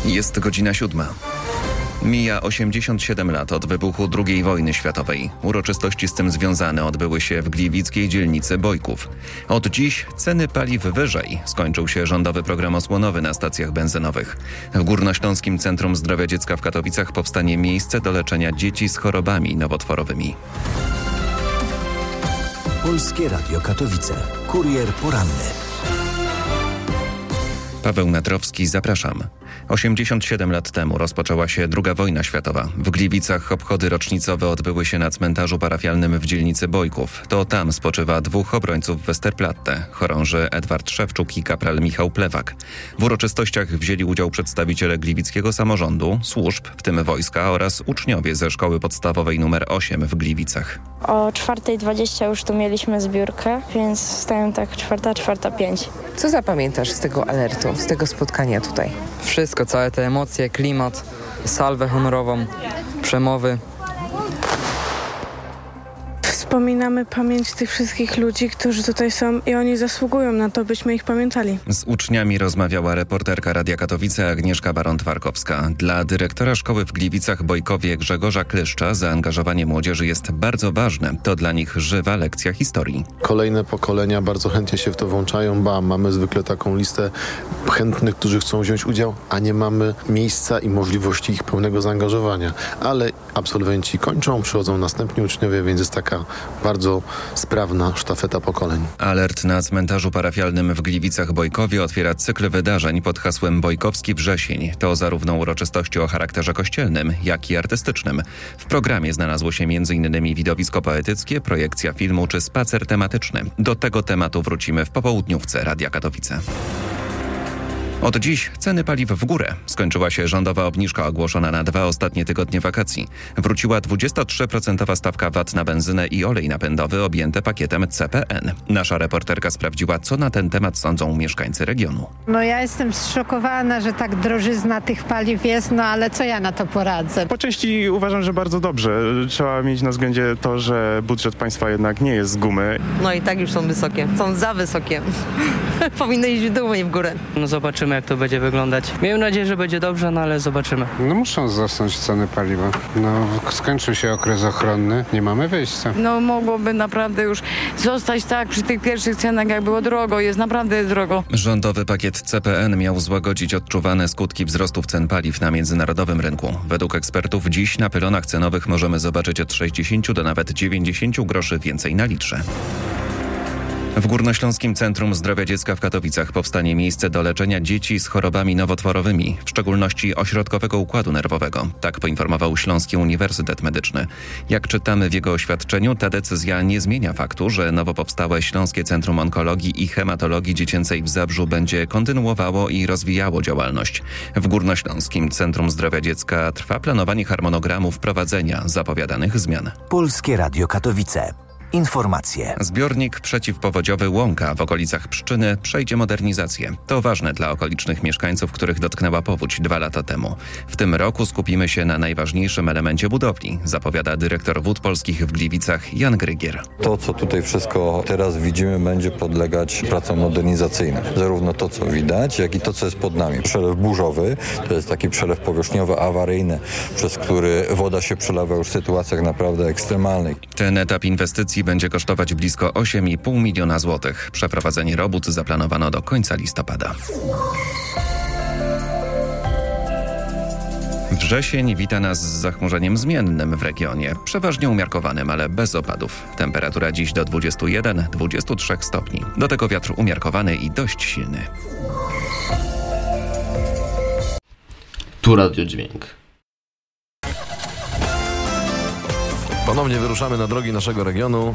Jest godzina 7. Mija 87 lat od wybuchu II wojny światowej. Uroczystości z tym związane odbyły się w gliwickiej dzielnicy Bojków. Od dziś ceny paliw wyżej. Skończył się rządowy program osłonowy na stacjach benzynowych. W Górnośląskim Centrum Zdrowia Dziecka w Katowicach powstanie miejsce do leczenia dzieci z chorobami nowotworowymi. Polskie Radio Katowice. Kurier poranny. Paweł Natrowski, zapraszam. 87 lat temu rozpoczęła się II wojna światowa. W Gliwicach obchody rocznicowe odbyły się na cmentarzu parafialnym w dzielnicy Bojków. To tam spoczywa dwóch obrońców Westerplatte, chorąży Edward Szewczuk i kapral Michał Plewak. W uroczystościach wzięli udział przedstawiciele gliwickiego samorządu, służb, w tym wojska, oraz uczniowie ze szkoły podstawowej nr 8 w Gliwicach. O 4:20 już tu mieliśmy zbiórkę, więc wstałem tak 4:05. Co zapamiętasz z tego alertu, z tego spotkania tutaj? Wszystko, całe te emocje, klimat, salwę honorową, przemowy. Wspominamy pamięć tych wszystkich ludzi, którzy tutaj są i oni zasługują na to, byśmy ich pamiętali. Z uczniami rozmawiała reporterka Radia Katowice Agnieszka Baron-Twarkowska. Dla dyrektora szkoły w Gliwicach Bojkowie Grzegorza Klyszcza zaangażowanie młodzieży jest bardzo ważne. To dla nich żywa lekcja historii. Kolejne pokolenia bardzo chętnie się w to włączają, mamy zwykle taką listę chętnych, którzy chcą wziąć udział, a nie mamy miejsca i możliwości ich pełnego zaangażowania. Ale absolwenci kończą, przychodzą następni uczniowie, więc jest taka bardzo sprawna sztafeta pokoleń. Alert na cmentarzu parafialnym w Gliwicach-Bojkowie otwiera cykl wydarzeń pod hasłem Bojkowski Wrzesień. To zarówno uroczystości o charakterze kościelnym, jak i artystycznym. W programie znalazło się m.in. widowisko poetyckie, projekcja filmu czy spacer tematyczny. Do tego tematu wrócimy w popołudniówce Radia Katowice. Od dziś ceny paliw w górę. Skończyła się rządowa obniżka ogłoszona na 2 ostatnie tygodnie wakacji. Wróciła 23% stawka VAT na benzynę i olej napędowy objęte pakietem CPN. Nasza reporterka sprawdziła, co na ten temat sądzą mieszkańcy regionu. Ja jestem zszokowana, że tak drożyzna tych paliw jest, ale co ja na to poradzę? Po części uważam, że bardzo dobrze. Trzeba mieć na względzie to, że budżet państwa jednak nie jest z gumy. I tak już są wysokie. Są za wysokie. Powinny iść w dół, nie w górę. Zobaczymy, jak to będzie wyglądać. Miejmy nadzieję, że będzie dobrze, ale zobaczymy. Muszą zasnąć ceny paliwa. Skończył się okres ochronny, nie mamy wyjścia. Mogłoby naprawdę już zostać tak przy tych pierwszych cenach, jak było drogo. Jest naprawdę drogo. Rządowy pakiet CPN miał złagodzić odczuwane skutki wzrostów cen paliw na międzynarodowym rynku. Według ekspertów dziś na pylonach cenowych możemy zobaczyć od 60 do nawet 90 groszy więcej na litrze. W Górnośląskim Centrum Zdrowia Dziecka w Katowicach powstanie miejsce do leczenia dzieci z chorobami nowotworowymi, w szczególności ośrodkowego układu nerwowego. Tak poinformował Śląski Uniwersytet Medyczny. Jak czytamy w jego oświadczeniu, ta decyzja nie zmienia faktu, że nowo powstałe Śląskie Centrum Onkologii i Hematologii Dziecięcej w Zabrzu będzie kontynuowało i rozwijało działalność. W Górnośląskim Centrum Zdrowia Dziecka trwa planowanie harmonogramu wprowadzenia zapowiadanych zmian. Polskie Radio Katowice. Informacje. Zbiornik przeciwpowodziowy Łąka w okolicach Pszczyny przejdzie modernizację. To ważne dla okolicznych mieszkańców, których dotknęła powódź 2 lata temu. W tym roku skupimy się na najważniejszym elemencie budowli, zapowiada dyrektor Wód Polskich w Gliwicach Jan Grygier. To, co tutaj wszystko teraz widzimy, będzie podlegać pracom modernizacyjnym. Zarówno to, co widać, jak i to, co jest pod nami. Przelew burzowy, to jest taki przelew powierzchniowy, awaryjny, przez który woda się przelewa już w sytuacjach naprawdę ekstremalnych. Ten etap inwestycji będzie kosztować blisko 8,5 miliona złotych. Przeprowadzenie robót zaplanowano do końca listopada. Wrzesień wita nas z zachmurzeniem zmiennym w regionie. Przeważnie umiarkowanym, ale bez opadów. Temperatura dziś do 21-23 stopni. Do tego wiatr umiarkowany i dość silny. Tu Radio Dźwięk. Ponownie wyruszamy na drogi naszego regionu.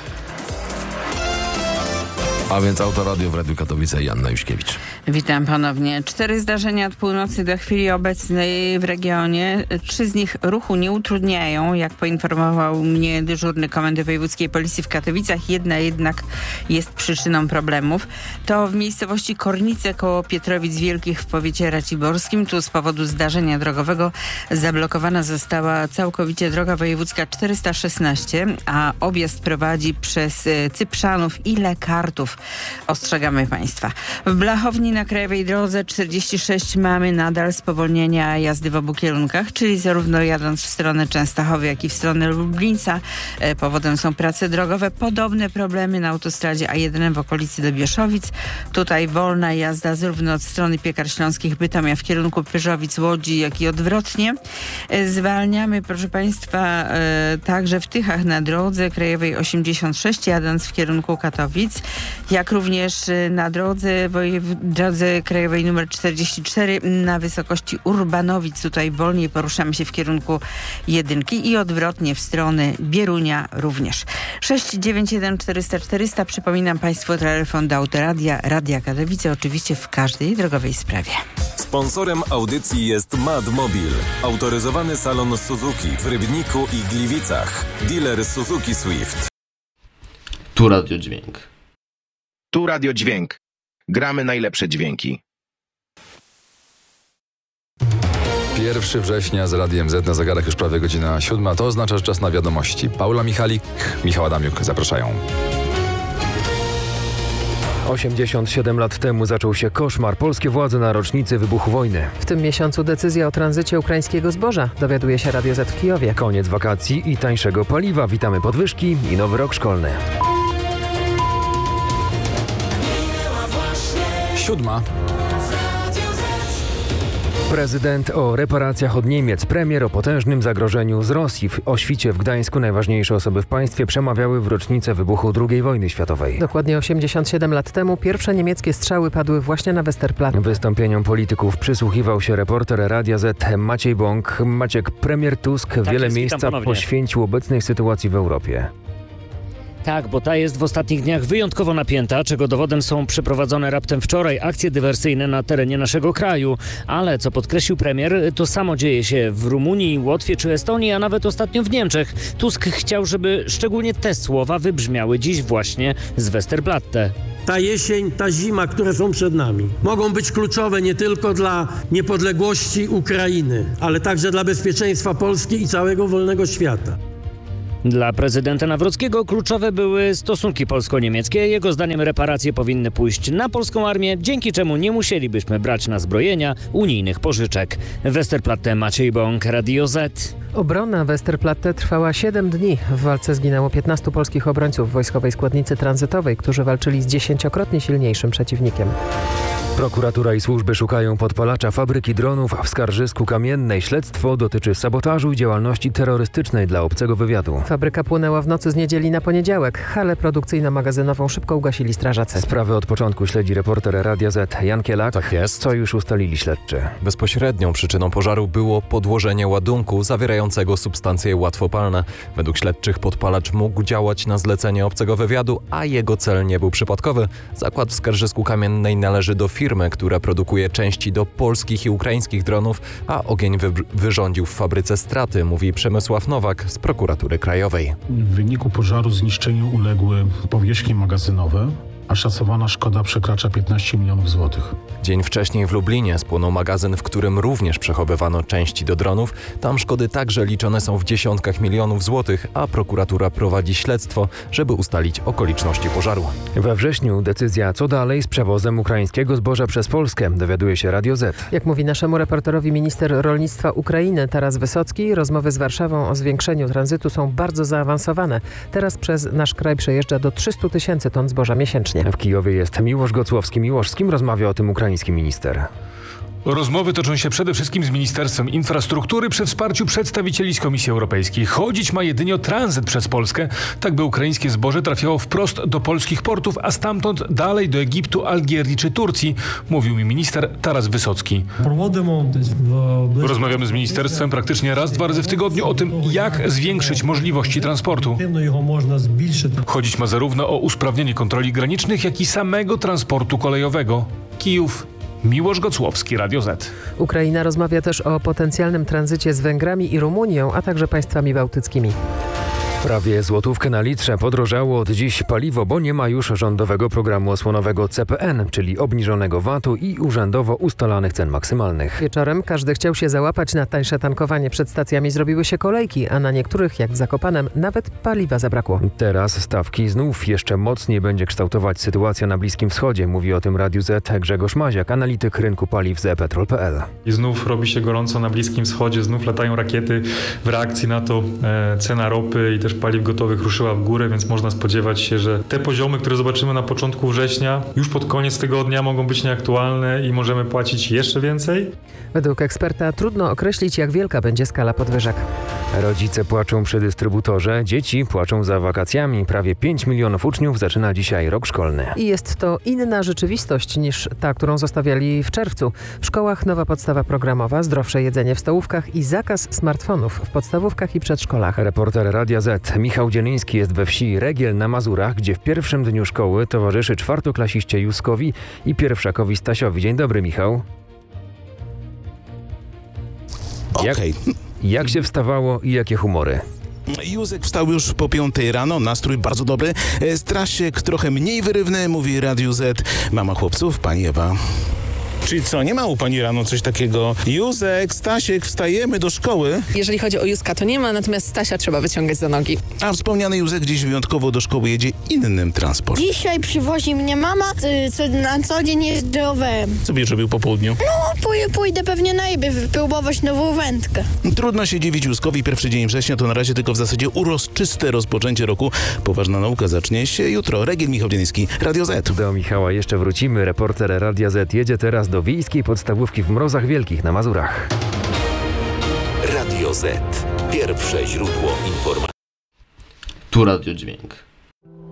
A więc Autoradio w Radiu Katowice, Joanna Juśkiewicz. Witam ponownie. 4 zdarzenia od północy do chwili obecnej w regionie. 3 z nich ruchu nie utrudniają, jak poinformował mnie dyżurny Komendy Wojewódzkiej Policji w Katowicach. Jedna jednak jest przyczyną problemów. To w miejscowości Kornice koło Pietrowic Wielkich w powiecie raciborskim. Tu z powodu zdarzenia drogowego zablokowana została całkowicie droga wojewódzka 416, a objazd prowadzi przez Cyprzanów i Lekartów. Ostrzegamy Państwa. W Blachowni na krajowej drodze 46 mamy nadal spowolnienia jazdy w obu kierunkach, czyli zarówno jadąc w stronę Częstochowy, jak i w stronę Lublińca. Powodem są prace drogowe. Podobne problemy na autostradzie A1 w okolicy Dobieszowic. Tutaj wolna jazda zarówno od strony Piekar Śląskich Bytomia w kierunku Pyrzowic, Łodzi, jak i odwrotnie. Zwalniamy, proszę Państwa, także w Tychach na drodze krajowej 86 jadąc w kierunku Katowic, jak również na drodze krajowej numer 44 na wysokości Urbanowic. Tutaj wolniej poruszamy się w kierunku jedynki i odwrotnie w stronę Bierunia również. 691 400 400. Przypominam Państwu telefon do Autoradia, Radia Katowice, oczywiście w każdej drogowej sprawie. Sponsorem audycji jest Madmobil, autoryzowany salon Suzuki w Rybniku i Gliwicach. Dealer Suzuki Swift. Tu Radio Dźwięk. Tu Radio Dźwięk. Gramy najlepsze dźwięki. 1 września z Radiem Z na zegarach już prawie godzina 7. To oznacza, że czas na wiadomości. Paula Michalik, Michał Adamiuk zapraszają. 87 lat temu zaczął się koszmar. Polskie władze na rocznicy wybuchu wojny. W tym miesiącu decyzja o tranzycie ukraińskiego zboża. Dowiaduje się Radio Z w Kijowie. Koniec wakacji i tańszego paliwa. Witamy podwyżki i nowy rok szkolny. 7. Prezydent o reparacjach od Niemiec, premier o potężnym zagrożeniu z Rosji. O świcie w Gdańsku najważniejsze osoby w państwie przemawiały w rocznicę wybuchu II wojny światowej. Dokładnie 87 lat temu pierwsze niemieckie strzały padły właśnie na Westerplatte. Wystąpieniom polityków przysłuchiwał się reporter Radia Z Maciej Bąk. Maciek, premier Tusk wiele miejsca poświęcił obecnej sytuacji w Europie. Tak, bo ta jest w ostatnich dniach wyjątkowo napięta, czego dowodem są przeprowadzone raptem wczoraj akcje dywersyjne na terenie naszego kraju. Ale, co podkreślił premier, to samo dzieje się w Rumunii, Łotwie czy Estonii, a nawet ostatnio w Niemczech. Tusk chciał, żeby szczególnie te słowa wybrzmiały dziś właśnie z Westerplatte. Ta jesień, ta zima, które są przed nami, mogą być kluczowe nie tylko dla niepodległości Ukrainy, ale także dla bezpieczeństwa Polski i całego wolnego świata. Dla prezydenta Nawrockiego kluczowe były stosunki polsko-niemieckie. Jego zdaniem reparacje powinny pójść na polską armię, dzięki czemu nie musielibyśmy brać na zbrojenia unijnych pożyczek. Westerplatte, Maciej Bąk, Radio Z. Obrona Westerplatte trwała 7 dni. W walce zginęło 15 polskich obrońców wojskowej składnicy tranzytowej, którzy walczyli z 10-krotnie silniejszym przeciwnikiem. Prokuratura i służby szukają podpalacza fabryki dronów w Skarżysku Kamiennej. Śledztwo dotyczy sabotażu i działalności terrorystycznej dla obcego wywiadu. Fabryka płonęła w nocy z niedzieli na poniedziałek. Halę produkcyjno-magazynową szybko ugasili strażacy. Sprawę od początku śledzi reporter Radia Z Jan Kielak. Tak jest. Co już ustalili śledczy? Bezpośrednią przyczyną pożaru było podłożenie ładunku zawierającego substancje łatwopalne. Według śledczych podpalacz mógł działać na zlecenie obcego wywiadu, a jego cel nie był przypadkowy. Zakład w Skarżysku Kamiennej należy do firmy, która produkuje części do polskich i ukraińskich dronów, a ogień wyrządził w fabryce straty, mówi Przemysław Nowak z Prokuratury Krajowej. W wyniku pożaru zniszczeniu uległy powierzchnie magazynowe, a szacowana szkoda przekracza 15 milionów złotych. Dzień wcześniej w Lublinie spłonął magazyn, w którym również przechowywano części do dronów. Tam szkody także liczone są w dziesiątkach milionów złotych, a prokuratura prowadzi śledztwo, żeby ustalić okoliczności pożaru. We wrześniu decyzja co dalej z przewozem ukraińskiego zboża przez Polskę, dowiaduje się Radio Z. Jak mówi naszemu reporterowi minister rolnictwa Ukrainy Taras Wysocki, rozmowy z Warszawą o zwiększeniu tranzytu są bardzo zaawansowane. Teraz przez nasz kraj przejeżdża do 300 000 ton zboża miesięcznie. W Kijowie jest Miłosz Gocłowski. Miłosz, z kim rozmawia o tym ukraiński minister? Rozmowy toczą się przede wszystkim z Ministerstwem Infrastruktury przy wsparciu przedstawicieli z Komisji Europejskiej. Chodzić ma jedynie o tranzyt przez Polskę, tak by ukraińskie zboże trafiało wprost do polskich portów, a stamtąd dalej do Egiptu, Algierii czy Turcji, mówił mi minister Taras Wysocki. Rozmawiamy z ministerstwem praktycznie raz, 2 razy w tygodniu o tym, jak zwiększyć możliwości transportu. Chodzić ma zarówno o usprawnienie kontroli granicznych, jak i samego transportu kolejowego. Kijów, Miłosz Gocłowski, Radio Z. Ukraina rozmawia też o potencjalnym tranzycie z Węgrami i Rumunią, a także państwami bałtyckimi. Prawie złotówkę na litrze podrożało od dziś paliwo, bo nie ma już rządowego programu osłonowego CPN, czyli obniżonego VAT-u i urzędowo ustalanych cen maksymalnych. Wieczorem każdy chciał się załapać na tańsze tankowanie. Przed stacjami zrobiły się kolejki, a na niektórych, jak w Zakopanem, nawet paliwa zabrakło. Teraz stawki znów jeszcze mocniej będzie kształtować sytuacja na Bliskim Wschodzie. Mówi o tym Radiu Z Grzegorz Maziak, analityk rynku paliw z ePetrol.pl. I znów robi się gorąco na Bliskim Wschodzie, znów latają rakiety. W reakcji na to cena ropy i też paliw gotowych ruszyła w górę, więc można spodziewać się, że te poziomy, które zobaczymy na początku września, już pod koniec tygodnia mogą być nieaktualne i możemy płacić jeszcze więcej. Według eksperta trudno określić, jak wielka będzie skala podwyżek. Rodzice płaczą przy dystrybutorze, dzieci płaczą za wakacjami. Prawie 5 milionów uczniów zaczyna dzisiaj rok szkolny. I jest to inna rzeczywistość niż ta, którą zostawiali w czerwcu. W szkołach nowa podstawa programowa, zdrowsze jedzenie w stołówkach i zakaz smartfonów w podstawówkach i przedszkolach. Reporter Radia Z Michał Dzieliński jest we wsi Regiel na Mazurach, gdzie w pierwszym dniu szkoły towarzyszy czwartoklasiście Józkowi i pierwszakowi Stasiowi. Dzień dobry, Michał. Jak się wstawało i jakie humory? Józek wstał już po 5 rano, nastrój bardzo dobry. Strasiek trochę mniej wyrywny, mówi Radiu Z. Mama chłopców, pani Ewa. Czyli co, nie ma u pani rano coś takiego? Józek, Stasiek, wstajemy do szkoły. Jeżeli chodzi o Józka, to nie ma, natomiast Stasia trzeba wyciągać za nogi. A wspomniany Józek dziś wyjątkowo do szkoły jedzie innym transportem. Dzisiaj przywozi mnie mama, na co dzień jeżdżę rowerem. Co będziesz robił po południu? No, pójdę pewnie na Ejby wypróbować nową wędkę. Trudno się dziwić Józkowi. Pierwszy dzień września to na razie tylko w zasadzie uroczyste rozpoczęcie roku. Poważna nauka zacznie się jutro. Regiel Michał Dzieliński, Radio Z. Do Michała jeszcze wrócimy. Reporter Radia Z jedzie teraz do wiejskiej podstawówki w Mrozach Wielkich na Mazurach. Radio Z. Pierwsze źródło informacji. Tu Radio Dźwięk.